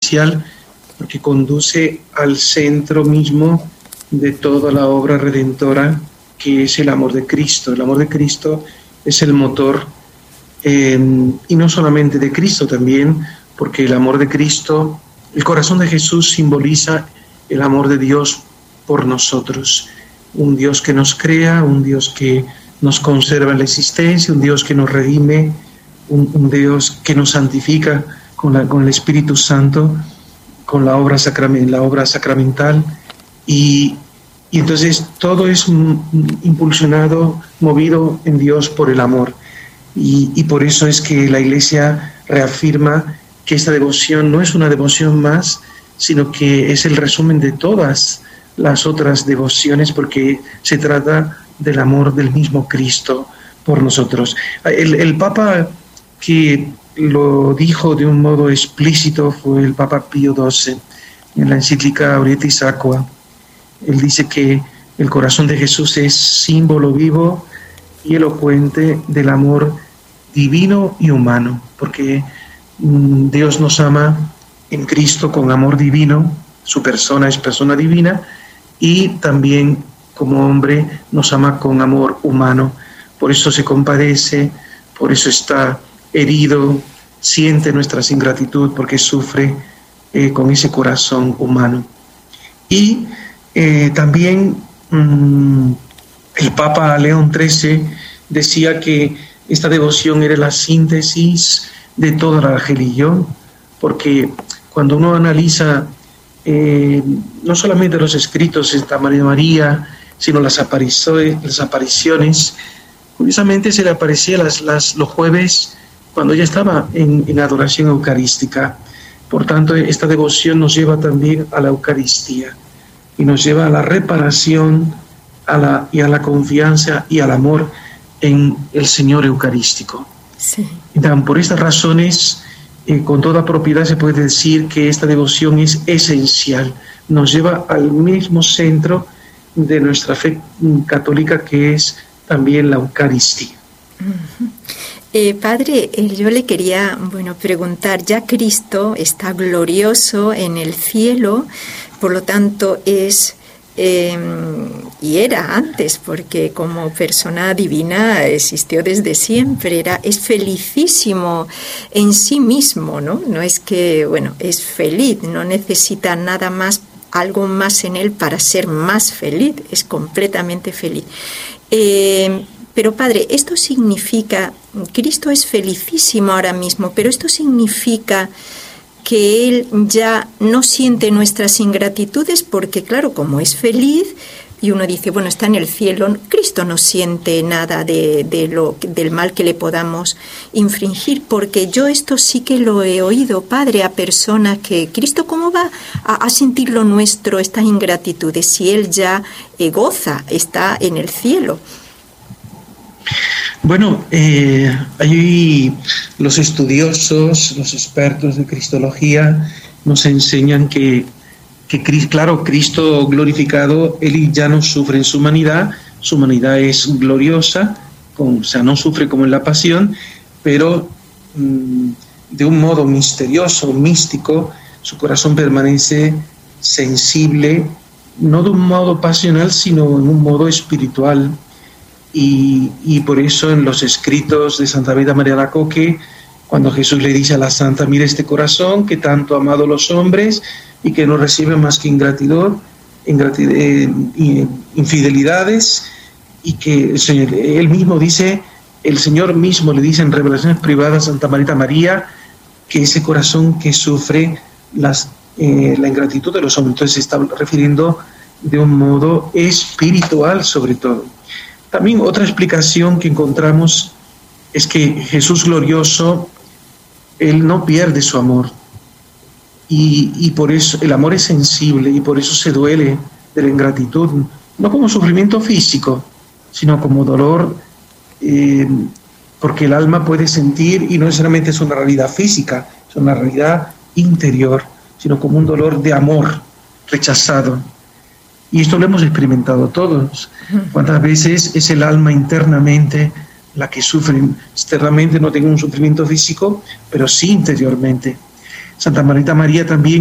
esencial porque conduce al centro mismo de toda la obra redentora, que es el amor de Cristo. El amor de Cristo es el motor, y no solamente de Cristo también, porque el amor de Cristo, el corazón de Jesús simboliza el amor de Dios por nosotros. Un Dios que nos crea, un Dios que nos conserva en la existencia, un Dios que nos redime, un Dios que nos santifica con el Espíritu Santo, con la obra sacramental, y entonces todo es impulsionado, movido en Dios por el amor. Y por eso es que la Iglesia reafirma que esta devoción no es una devoción más, sino que es el resumen de todas las otras devociones, porque se trata del amor del mismo Cristo por nosotros. El Papa que lo dijo de un modo explícito fue el Papa Pío XII, en la encíclica Aurietis Aqua. Él dice que el corazón de Jesús es símbolo vivo y elocuente del amor divino y humano, porque Dios nos ama en Cristo con amor divino, su persona es persona divina, y también como hombre nos ama con amor humano. Por eso se compadece, por eso está herido, siente nuestra ingratitud, porque sufre con ese corazón humano. Y también el Papa León XIII decía que esta devoción era la síntesis de toda la religión, porque cuando uno analiza no solamente los escritos de Santa María, sino las apariciones, curiosamente se le aparecía los jueves cuando ella estaba en adoración eucarística. Por tanto, esta devoción nos lleva también a la Eucaristía y nos lleva a la reparación, y a la confianza y al amor en el Señor Eucarístico. Sí. Entonces, por estas razones, con toda propiedad se puede decir que esta devoción es esencial, nos lleva al mismo centro de nuestra fe católica, que es también la Eucaristía. Padre, yo le quería preguntar, ya Cristo está glorioso en el cielo, por lo tanto es, y era antes, porque como persona divina existió desde siempre, es felicísimo en sí mismo, ¿no? No es que, es feliz, no necesita nada más, algo más en él para ser más feliz, es completamente feliz. Pero Padre, esto significa, Cristo es felicísimo ahora mismo, pero esto significa que Él ya no siente nuestras ingratitudes, porque claro, como es feliz, y uno dice, está en el cielo, Cristo no siente nada del mal que le podamos infringir, porque yo esto sí que lo he oído, Padre, a personas que, Cristo, ¿cómo va a sentir lo nuestro, estas ingratitudes, si Él ya goza, está en el cielo? Ahí los estudiosos, los expertos de Cristología nos enseñan que claro, Cristo glorificado, Él ya no sufre en su humanidad es gloriosa, no sufre como en la pasión, pero de un modo misterioso, místico, su corazón permanece sensible, no de un modo pasional, sino en un modo espiritual. Y por eso en los escritos de Santa Beda María Alacoque, cuando Jesús le dice a la santa, mira este corazón que tanto ha amado a los hombres y que no recibe más que infidelidades, y que él mismo dice, el Señor mismo le dice en revelaciones privadas a Santa María que ese corazón que sufre la ingratitud de los hombres. Entonces se está refiriendo de un modo espiritual sobre todo. También otra explicación que encontramos es que Jesús glorioso, Él no pierde su amor, y por eso el amor es sensible, y por eso se duele de la ingratitud, no como sufrimiento físico, sino como dolor, porque el alma puede sentir, y no necesariamente es una realidad física, es una realidad interior, sino como un dolor de amor rechazado. Y esto lo hemos experimentado todos. ¿Cuántas veces es el alma internamente la que sufre? Externamente no tengo un sufrimiento físico, pero sí interiormente. Santa Marita María también